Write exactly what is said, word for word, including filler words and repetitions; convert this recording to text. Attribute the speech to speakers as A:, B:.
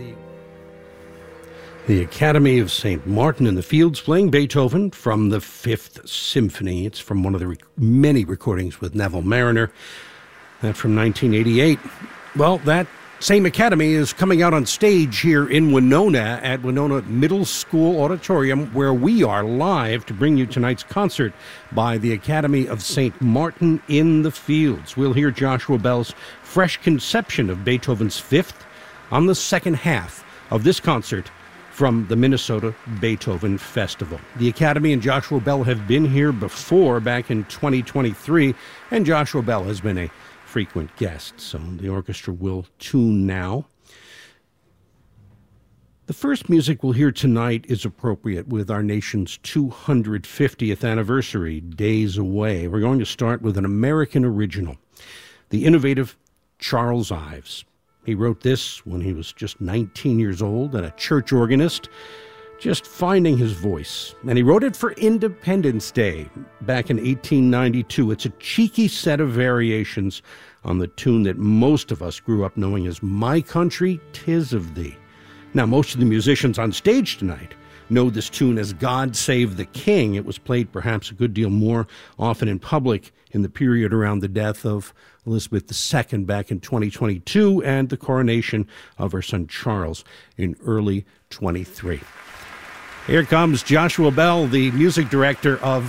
A: The, the Academy of Saint Martin in the Fields playing Beethoven from the Fifth Symphony. It's from one of the rec- many recordings with Neville Marriner. That from nineteen eighty-eight. Well, that same Academy is coming out on stage here in Winona at Winona Middle School Auditorium, where we are live to bring you tonight's concert by the Academy of Saint Martin in the Fields. We'll hear Joshua Bell's fresh conception of Beethoven's Fifth on the second half of this concert from the Minnesota Beethoven Festival. The Academy and Joshua Bell have been here before, back in twenty twenty-three, and Joshua Bell has been a frequent guest, so the orchestra will tune now. The first music we'll hear tonight is appropriate with our nation's two hundred fiftieth anniversary, days away. We're going to start with an American original, the innovative Charles Ives. He wrote this when he was just nineteen years old and a church organist, just finding his voice. And he wrote it for Independence Day back in eighteen ninety-two. It's a cheeky set of variations on the tune that most of us grew up knowing as My Country, 'Tis of Thee. Now, most of the musicians on stage tonight know this tune as God Save the King. It was played perhaps a good deal more often in public in the period around the death of Elizabeth the Second back in twenty twenty-two and the coronation of her son Charles in early twenty-three. Here comes Joshua Bell, the music director of